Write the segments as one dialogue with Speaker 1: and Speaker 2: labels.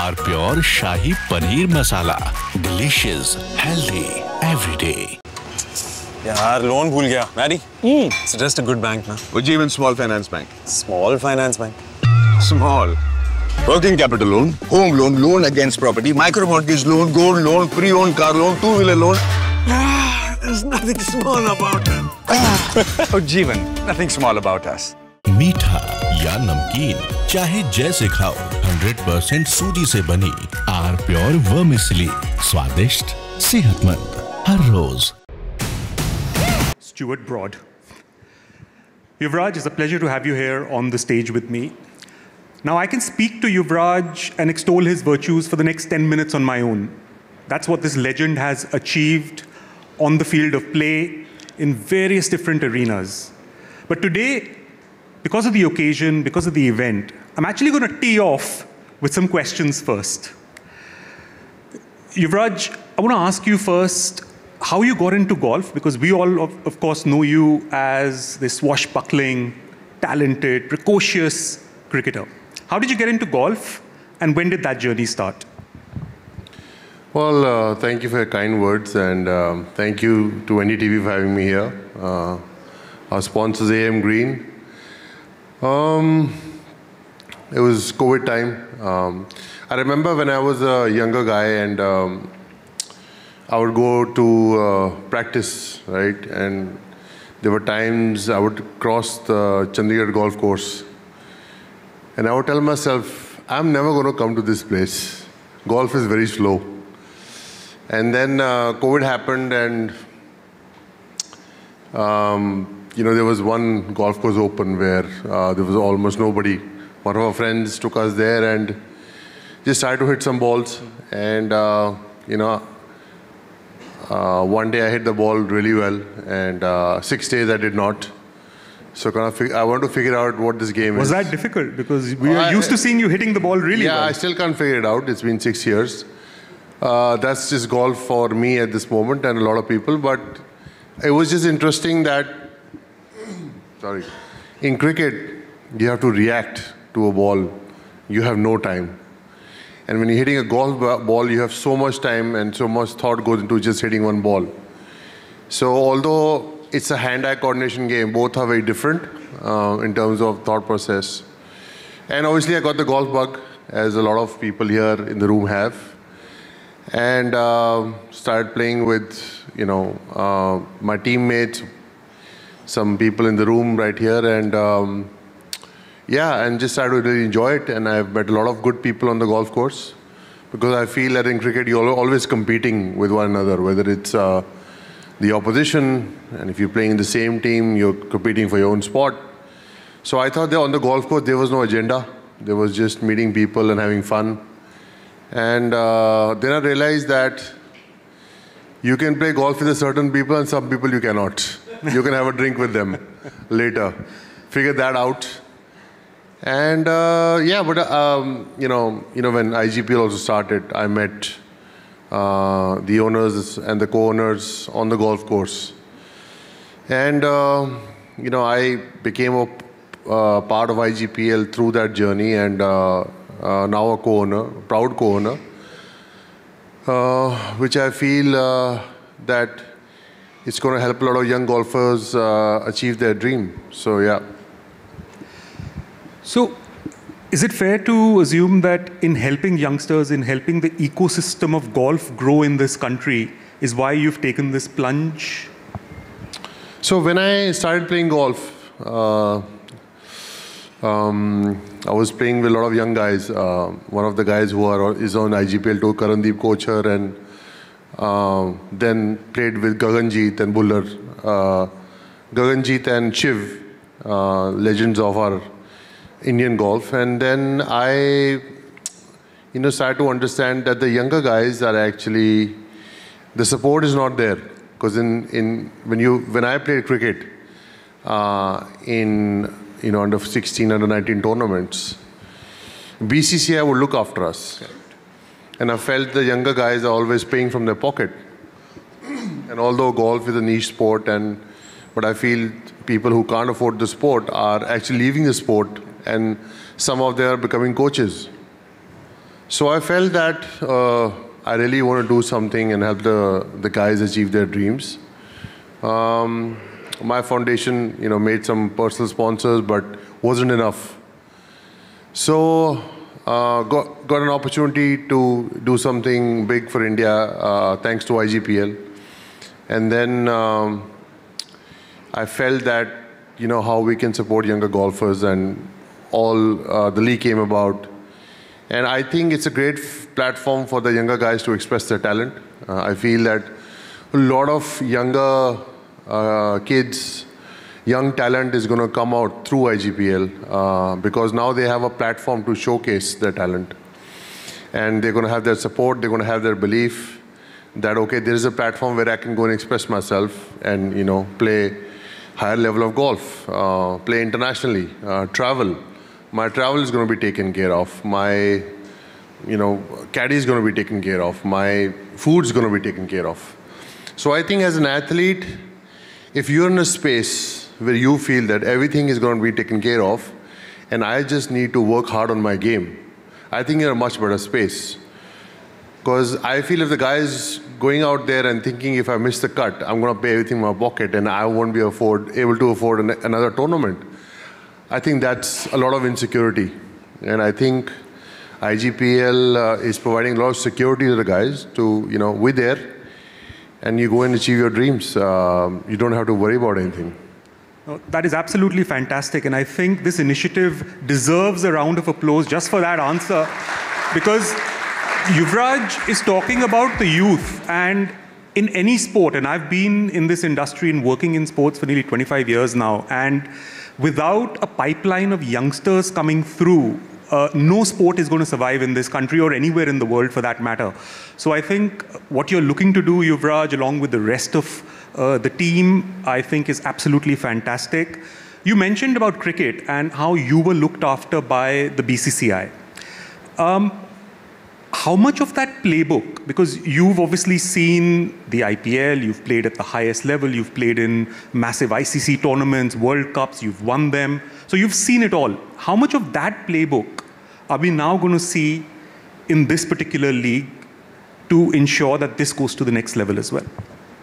Speaker 1: R Pure Shahi Paneer Masala. Delicious, healthy, every day.
Speaker 2: यार loan भूल गया Mary suggest a good bank ना
Speaker 3: Ujjivan Small Finance Bank.
Speaker 2: Small finance bank
Speaker 3: Small. Working capital loan, home loan, loan against property, micro mortgage loan, gold loan, pre-owned car loan, two-wheeler loan.
Speaker 2: there's nothing small about it
Speaker 4: Ujjivan, nothing small about us.
Speaker 1: मीठा या नमकीन, चाहे जैसे खाओ, 100% सूजी से बनी R Pure Vermicelli. स्वादिष्ट, सेहतमंद, हर रोज.
Speaker 5: Stuart Broad. Yuvraj, it's a pleasure to have you here on the stage with me. Now, I can speak to Yuvraj and extol his virtues for the next 10 minutes on my own. That's what this legend has achieved on the field of play in various different arenas. But today, because of the occasion, because of the event, I'm actually going to tee off with some questions first. Yuvraj, I want to ask you first how you got into golf, because we all, of course, know you as this swashbuckling, talented, precocious cricketer. How did you get into golf, and when did that journey start?
Speaker 6: Well, thank you for your kind words, and thank you to NDTV for having me here. Our sponsors, AM Green. It was COVID time. I remember when I was a younger guy, and I would go to practice, right? And there were times I would cross the Chandigarh golf course, and I would tell myself, I'm never going to come to this place. Golf is very slow. And then COVID happened, and there was one golf course open where there was almost nobody. One of our friends took us there and just tried to hit some balls. And one day I hit the ball really well, and 6 days I did not. So I want to figure out what this game is.
Speaker 5: Was that difficult? Because we are used to seeing you hitting the ball really well.
Speaker 6: Yeah, I still can't figure it out. It's been 6 years. That's just golf for me at this moment and a lot of people. But it was just interesting that, in cricket, you have to react to a ball. You have no time. And when you're hitting a golf ball, you have so much time and so much thought goes into just hitting one ball. So although it's a hand-eye coordination game, both are very different in terms of thought process. And obviously I got the golf bug, as a lot of people here in the room have. And started playing with, my teammates, some people in the room right here, and and just started to really enjoy it. And I've met a lot of good people on the golf course, because I feel that in cricket you're always competing with one another, whether it's the opposition, and if you're playing in the same team, you're competing for your own spot. So I thought that on the golf course there was no agenda. There was just meeting people and having fun. And then I realized that you can play golf with certain people and some people you cannot. You can have a drink with them later. Figure that out. And when IGPL also started, I met the owners and the co-owners on the golf course. And, I became a part of IGPL through that journey, and now a co-owner, proud co-owner, which I feel that it's going to help a lot of young golfers achieve their dream. So, yeah.
Speaker 5: So, is it fair to assume that in helping youngsters, in helping the ecosystem of golf grow in this country, is why you've taken this plunge?
Speaker 6: So when I started playing golf, I was playing with a lot of young guys. One of the guys who is on IGPL tour, Karandeep Kochhar, and then played with Gaganjeet and Buller. Gaganjeet and Shiv, legends of our Indian golf. And then I started to understand that the younger guys are actually, the support is not there. Because when I played cricket in under 16, under 19 tournaments, BCCI would look after us. And I felt the younger guys are always paying from their pocket. And although golf is a niche sport, but I feel people who can't afford the sport are actually leaving the sport, and some of them are becoming coaches. So I felt that I really want to do something and help the guys achieve their dreams. My foundation, made some personal sponsors, but wasn't enough. So got an opportunity to do something big for India, thanks to IGPL. And then I felt that, how we can support younger golfers, and all the league came about. And I think it's a great platform for the younger guys to express their talent. I feel that a lot of younger kids, young talent is going to come out through IGPL because now they have a platform to showcase their talent. And they're going to have their support, they're going to have their belief that, okay, there is a platform where I can go and express myself and, play higher level of golf, play internationally, travel. My travel is going to be taken care of. My, caddy is going to be taken care of. My food is going to be taken care of. So I think as an athlete, if you're in a space where you feel that everything is going to be taken care of, and I just need to work hard on my game, I think you're in a much better space. Because I feel if the guy is going out there and thinking if I miss the cut, I'm going to pay everything in my pocket and I won't be able to afford another tournament, I think that's a lot of insecurity. And I think IGPL is providing a lot of security to the guys to, we're there and you go and achieve your dreams. You don't have to worry about anything.
Speaker 5: That is absolutely fantastic. And I think this initiative deserves a round of applause just for that answer. Because Yuvraj is talking about the youth, and in any sport, and I've been in this industry and working in sports for nearly 25 years now, and without a pipeline of youngsters coming through, no sport is going to survive in this country or anywhere in the world for that matter. So I think what you're looking to do, Yuvraj, along with the rest of the team, I think is absolutely fantastic. You mentioned about cricket and how you were looked after by the BCCI. How much of that playbook, because you've obviously seen the IPL, you've played at the highest level, you've played in massive ICC tournaments, World Cups, you've won them. So you've seen it all. How much of that playbook are we now going to see in this particular league to ensure that this goes to the next level as well?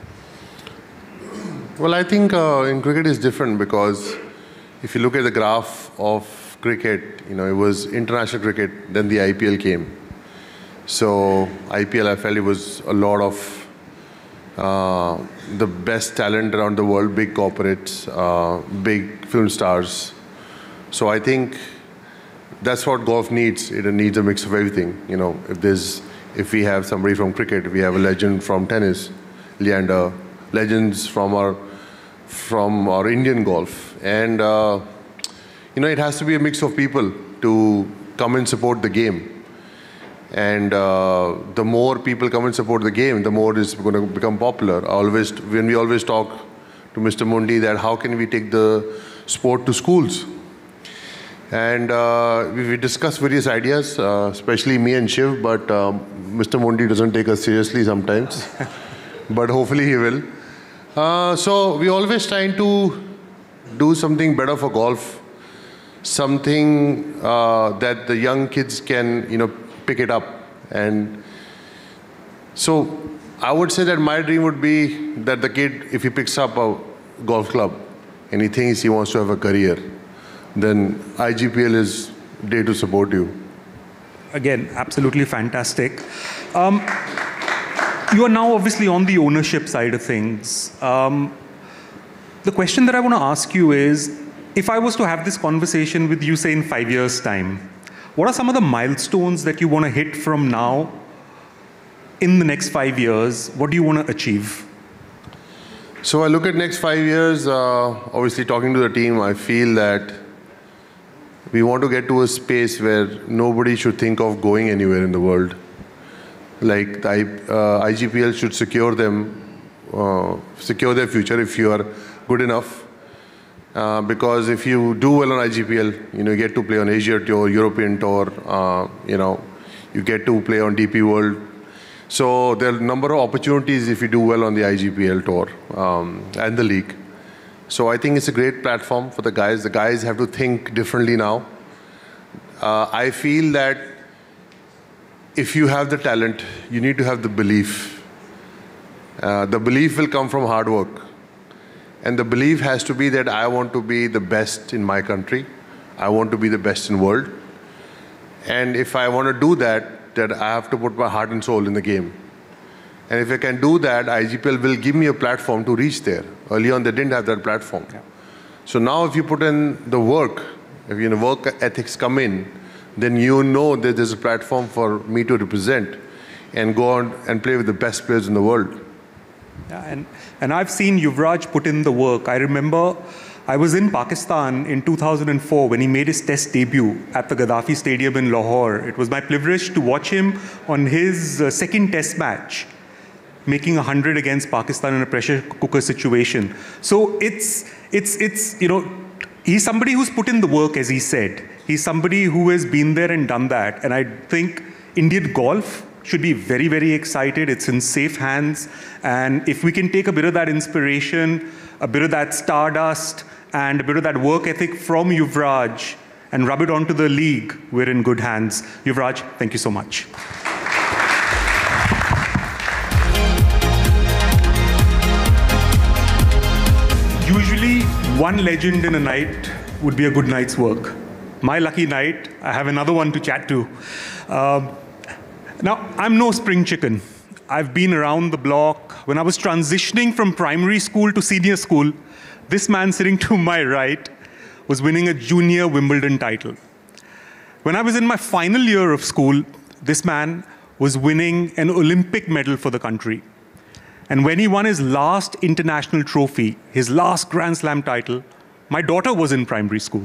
Speaker 6: Well, I think in cricket is different because if you look at the graph of cricket, it was international cricket, then the IPL came. So IPL, I felt it was a lot of the best talent around the world, big corporates, big film stars. So I think that's what golf needs. It needs a mix of everything. If we have somebody from cricket, we have a legend from tennis, Leander, legends from our Indian golf, and it has to be a mix of people to come and support the game. And the more people come and support the game, the more it's going to become popular. When we always talk to Mr. Mundi that how can we take the sport to schools? And we discuss various ideas, especially me and Shiv, but Mr. Mundi doesn't take us seriously sometimes. But hopefully he will. So we always trying to do something better for golf, something that the young kids can, pick it up. And so I would say that my dream would be that the kid, if he picks up a golf club and he thinks he wants to have a career, then IGPL is there to support you.
Speaker 5: Again, absolutely fantastic. You are now obviously on the ownership side of things. The question that I want to ask you is, if I was to have this conversation with you, say in 5 years' time, what are some of the milestones that you want to hit from now in the next 5 years? What do you want to achieve?
Speaker 6: So I look at next 5 years, obviously talking to the team, I feel that we want to get to a space where nobody should think of going anywhere in the world. Like the IGPL should secure their future if you are good enough. Because if you do well on IGPL, you get to play on Asia Tour, European Tour, you get to play on DP World. So there are a number of opportunities if you do well on the IGPL Tour and the league. So I think it's a great platform for the guys. The guys have to think differently now. I feel that if you have the talent, you need to have the belief. The belief will come from hard work. And the belief has to be that I want to be the best in my country. I want to be the best in the world. And if I want to do that, then I have to put my heart and soul in the game. And if I can do that, IGPL will give me a platform to reach there. Early on, they didn't have that platform. Yeah. So now if you put in the work, if work ethics come in, then you know that there's a platform for me to represent and go on and play with the best players in the world.
Speaker 5: Yeah, and I've seen Yuvraj put in the work. I remember I was in Pakistan in 2004 when he made his test debut at the Gaddafi Stadium in Lahore. It was my privilege to watch him on his second test match, making 100 against Pakistan in a pressure cooker situation. So it's he's somebody who's put in the work, as he said. He's somebody who has been there and done that. And I think Indian golf should be very, very excited. It's in safe hands. And if we can take a bit of that inspiration, a bit of that stardust, and a bit of that work ethic from Yuvraj and rub it onto the league, we're in good hands. Yuvraj, thank you so much. Usually, one legend in a night would be a good night's work. My lucky night, I have another one to chat to. Now, I'm no spring chicken. I've been around the block. When I was transitioning from primary school to senior school, this man sitting to my right was winning a junior Wimbledon title. When I was in my final year of school, this man was winning an Olympic medal for the country. And when he won his last international trophy, his last Grand Slam title, my daughter was in primary school.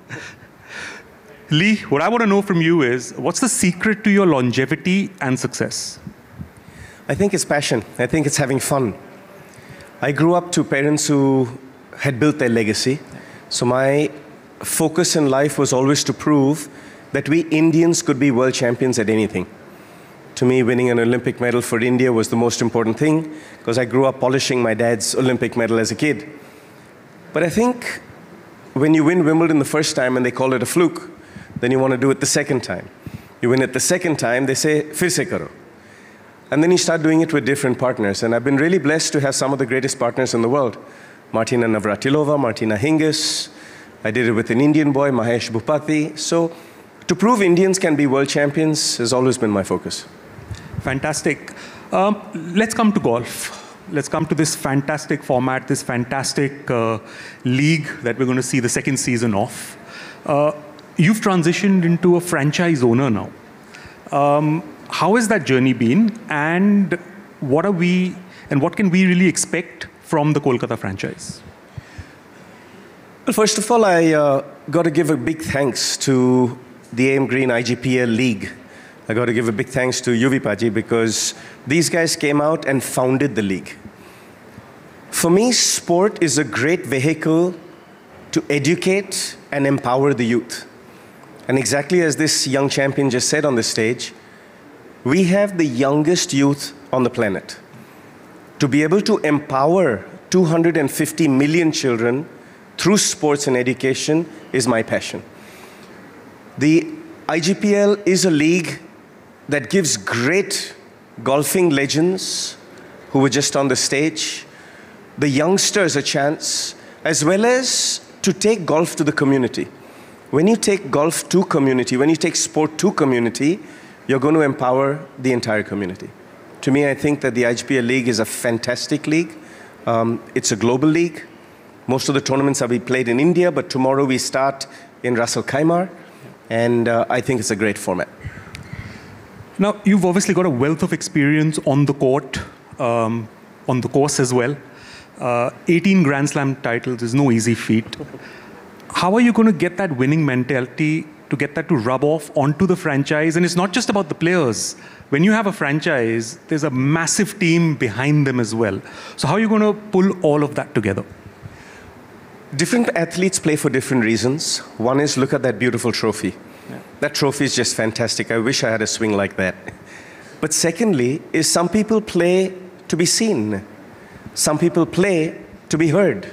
Speaker 5: Lee, what I want to know from you is, what's the secret to your longevity and success?
Speaker 7: I think it's passion. I think it's having fun. I grew up to parents who had built their legacy. So my focus in life was always to prove that we Indians could be world champions at anything. To me, winning an Olympic medal for India was the most important thing, because I grew up polishing my dad's Olympic medal as a kid. But I think when you win Wimbledon the first time and they call it a fluke, then you want to do it the second time. You win it the second time, they say, "Fir se karo." And then you start doing it with different partners. And I've been really blessed to have some of the greatest partners in the world. Martina Navratilova, Martina Hingis. I did it with an Indian boy, Mahesh Bhupati. So to prove Indians can be world champions has always been my focus.
Speaker 5: Fantastic. Let's come to golf. Let's come to this fantastic format, this fantastic league that we're going to see the second season of. You've transitioned into a franchise owner now. How has that journey been, and what can we really expect from the Kolkata franchise?
Speaker 7: Well, first of all, I got to give a big thanks to the AM Green IGPL League. I got to give a big thanks to Yuvipaji, because these guys came out and founded the league. For me, sport is a great vehicle to educate and empower the youth. And exactly as this young champion just said on the stage, we have the youngest youth on the planet. To be able to empower 250 million children through sports and education is my passion. The IGPL is a league that gives great golfing legends who were just on the stage, the youngsters a chance, as well as to take golf to the community. When you take golf to community, when you take sport to community, you're going to empower the entire community. To me, I think that the IGPL League is a fantastic league. It's a global league. Most of the tournaments are being played in India, but tomorrow we start in Ras Al Khaimah, and I think it's a great format.
Speaker 5: Now, you've obviously got a wealth of experience on the court, on the course as well. 18 Grand Slam titles is no easy feat. How are you going to get that winning mentality, to get that to rub off onto the franchise? And it's not just about the players. When you have a franchise, there's a massive team behind them as well. So how are you going to pull all of that together?
Speaker 7: Different athletes play for different reasons. One is, look at that beautiful trophy. Yeah. That trophy is just fantastic. I wish I had a swing like that. But secondly, is some people play to be seen. Some people play to be heard.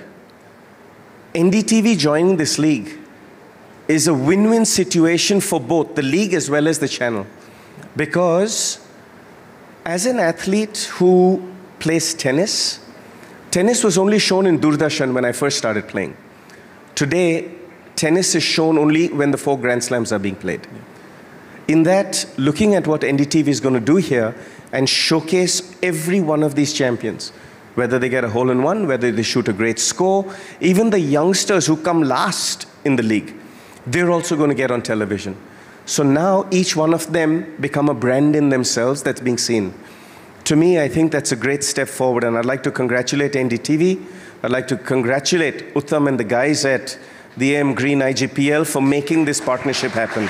Speaker 7: NDTV joining this league is a win-win situation for both the league as well as the channel. Because as an athlete who plays tennis, tennis was only shown in Doordarshan when I first started playing. Today, tennis is shown only when the 4 Grand Slams are being played. In that, looking at what NDTV is going to do here and showcase every one of these champions, whether they get a hole-in-one, whether they shoot a great score, even the youngsters who come last in the league, they're also going to get on television. So now each one of them become a brand in themselves that's being seen. To me, I think that's a great step forward, and I'd like to congratulate NDTV. I'd like to congratulate Uttam and the guys at the AM Green IGPL for making this partnership happen.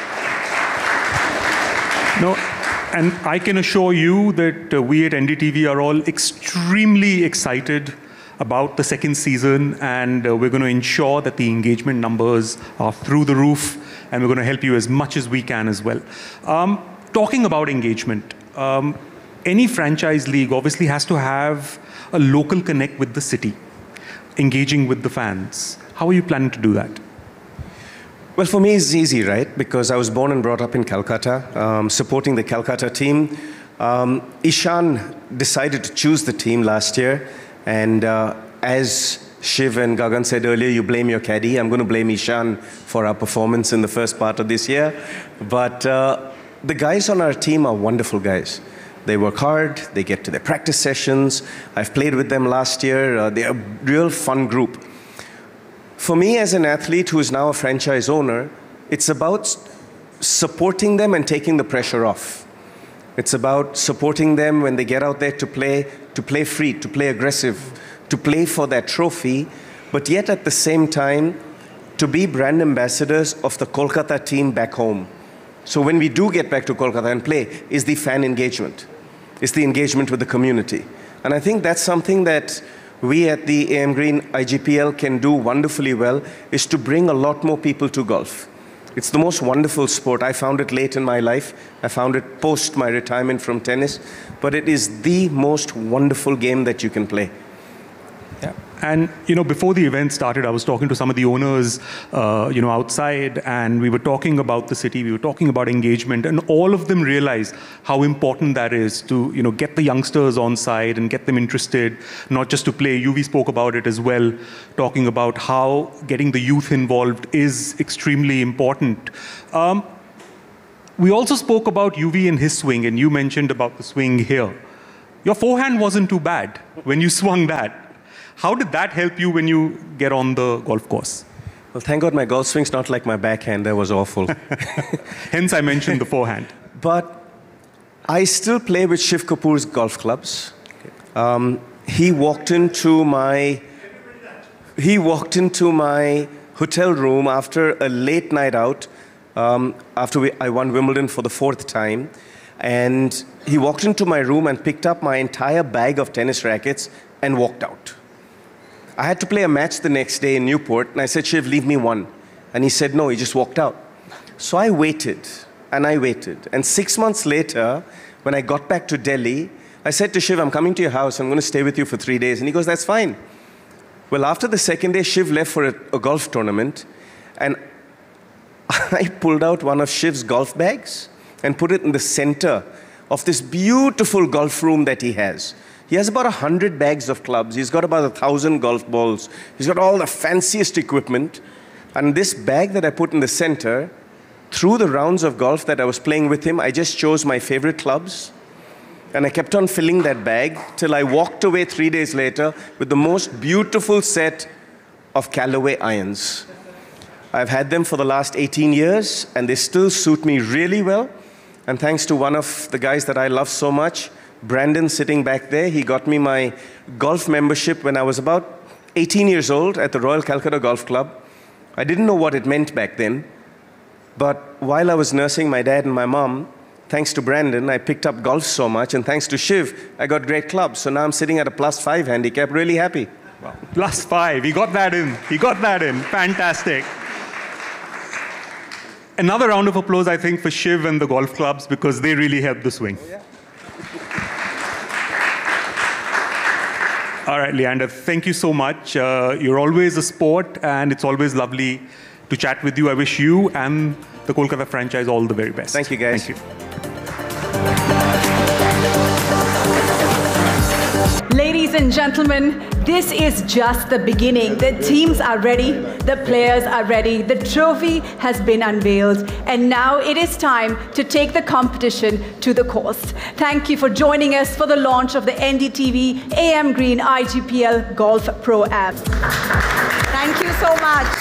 Speaker 5: No, and I can assure you that we at NDTV are all extremely excited about the second season, and we're going to ensure that the engagement numbers are through the roof, and we're going to help you as much as we can as well. Talking about engagement, any franchise league obviously has to have a local connect with the city, engaging with the fans. How are you planning to do that?
Speaker 7: Well, for me, it's easy, right? Because I was born and brought up in Calcutta, supporting the Calcutta team. Ishan decided to choose the team last year, and as Shiv and Gagan said earlier, you blame your caddy. I'm going to blame Ishan for our performance in the first part of this year. But the guys on our team are wonderful guys. They work hard, they get to their practice sessions. I've played with them last year. They're a real fun group. For me, as an athlete who is now a franchise owner, it's about supporting them and taking the pressure off. It's about supporting them when they get out there to play free, to play aggressive, to play for that trophy, but yet at the same time, to be brand ambassadors of the Kolkata team back home. So when we do get back to Kolkata and play, is the fan engagement. It's the engagement with the community. And I think that's something that we at the AM Green IGPL can do wonderfully well, is to bring a lot more people to golf. It's the most wonderful sport. I found it late in my life. I found it post my retirement from tennis. But it is the most wonderful game that you can play.
Speaker 5: Yeah. And, before the event started, I was talking to some of the owners, outside, and we were talking about the city, we were talking about engagement, and all of them realized how important that is to, get the youngsters on side and get them interested, not just to play. UV spoke about it as well, talking about how getting the youth involved is extremely important. We also spoke about UV and his swing, and you mentioned about the swing here. Your forehand wasn't too bad when you swung that. How did that help you when you get on the golf course?
Speaker 7: Well, thank God my golf swing's not like my backhand. That was awful.
Speaker 5: Hence, I mentioned the forehand.
Speaker 7: But I still play with Shiv Kapoor's golf clubs. He walked into my hotel room after a late night out, after I won Wimbledon for the 4th time. And he walked into my room and picked up my entire bag of tennis rackets and walked out. I had to play a match the next day in Newport, and I said, Shiv, leave me one. And he said, no, he just walked out. So I waited, and I waited. And 6 months later, when I got back to Delhi, I said to Shiv, I'm coming to your house, I'm going to stay with you for 3 days. And he goes, that's fine. Well, after the second day, Shiv left for a golf tournament, and I pulled out one of Shiv's golf bags and put it in the center of this beautiful golf room that he has. He has about 100 bags of clubs. He's got about 1,000 golf balls. He's got all the fanciest equipment. And this bag that I put in the center, through the rounds of golf that I was playing with him, I just chose my favorite clubs. And I kept on filling that bag till I walked away 3 days later with the most beautiful set of Callaway irons. I've had them for the last 18 years, and they still suit me really well. And thanks to one of the guys that I love so much, Brandon, sitting back there, he got me my golf membership when I was about 18 years old at the Royal Calcutta Golf Club. I didn't know what it meant back then. But while I was nursing my dad and my mom, thanks to Brandon, I picked up golf so much. And thanks to Shiv, I got great clubs. So now I'm sitting at a +5 handicap, really happy.
Speaker 5: Wow. +5, he got that in. He got that in. Fantastic. Another round of applause, I think, for Shiv and the golf clubs, because they really helped the swing. Yeah. All right, Leander, thank you so much. You're always a sport, and it's always lovely to chat with you. I wish you and the Kolkata franchise all the very best.
Speaker 7: Thank you, guys.
Speaker 5: Thank you.
Speaker 8: and gentlemen, this is just the beginning. The teams are ready, the players are ready, the trophy has been unveiled, and now it is time to take the competition to the course. Thank you for joining us for the launch of the NDTV AM Green IGPL Golf Pro app.
Speaker 9: Thank you so much.